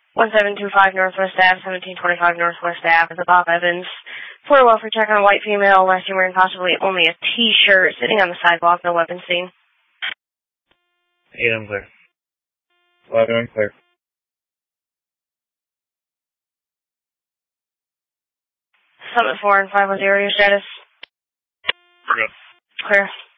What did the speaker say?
1725 Northwest Ave, 1725 Northwest Ave, the Bob Evans. For a welfare check on a white female, last year wearing possibly only a t-shirt, sitting on the sidewalk, no weapon seen. 8 unclear. 11 unclear. Summit 4 and 5 was area status. We're good. Clear.